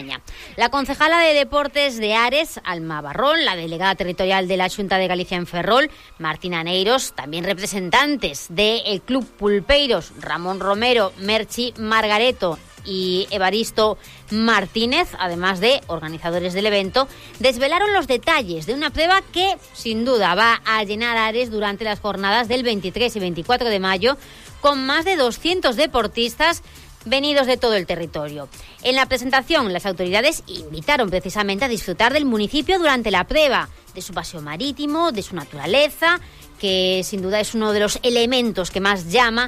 La concejala de Deportes de Ares, Alma Barrón, la delegada territorial de la Xunta de Galicia en Ferrol, Martina Neiros, también representantes del Club Pulpeiros, Ramón Romero, Merchi Margareto y Evaristo Martínez, además de organizadores del evento, desvelaron los detalles de una prueba que sin duda va a llenar Ares durante las jornadas del 23 y 24 de mayo con más de 200 deportistas venidos de todo el territorio. En la presentación, las autoridades invitaron precisamente a disfrutar del municipio durante la prueba, de su paseo marítimo, de su naturaleza, que sin duda es uno de los elementos que más llama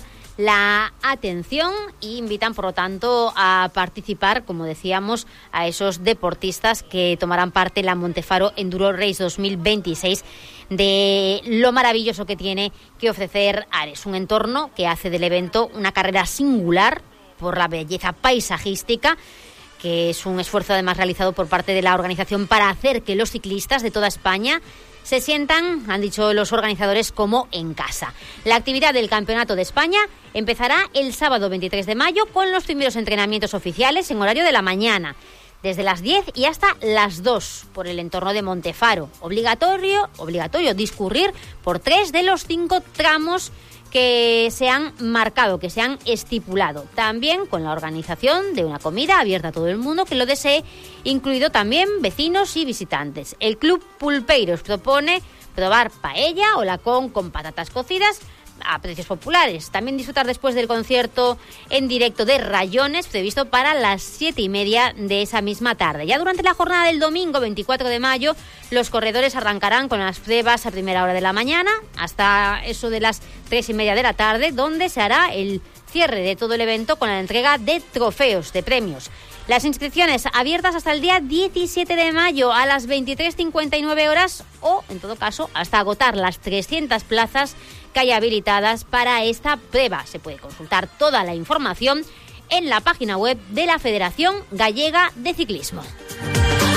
la atención, e invitan, por lo tanto, a participar, como decíamos, a esos deportistas que tomarán parte en la Montefaro Enduro Race 2026, de lo maravilloso que tiene que ofrecer Ares, un entorno que hace del evento una carrera singular por la belleza paisajística, que es un esfuerzo además realizado por parte de la organización para hacer que los ciclistas de toda España se sientan, han dicho los organizadores, como en casa. La actividad del Campeonato de España empezará el sábado 23 de mayo con los primeros entrenamientos oficiales en horario de la mañana, desde las 10 y hasta las 2 por el entorno de Montefaro. Obligatorio discurrir por 3 de los 5 tramos que se han marcado, que se han estipulado. También con la organización de una comida abierta a todo el mundo que lo desee, incluido también vecinos y visitantes. El Club Pulpeiros propone probar paella o lacón con patatas cocidas a precios populares. También disfrutar después del concierto en directo de Rayones, previsto para las 7:30 de esa misma tarde. Ya durante la jornada del domingo 24 de mayo, los corredores arrancarán con las pruebas a primera hora de la mañana hasta eso de las 3:30 de la tarde, donde se hará el cierre de todo el evento con la entrega de trofeos, de premios. Las inscripciones abiertas hasta el día 17 de mayo a las 23:59 horas o, en todo caso, hasta agotar las 300 plazas que hay habilitadas para esta prueba. Se puede consultar toda la información en la página web de la Federación Gallega de Ciclismo.